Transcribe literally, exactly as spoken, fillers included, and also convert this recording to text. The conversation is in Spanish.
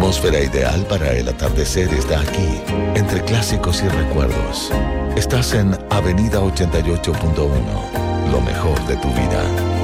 atmósfera ideal para el atardecer está aquí, entre clásicos y recuerdos. Estás en Avenida ochenta y ocho punto uno, lo mejor de tu vida.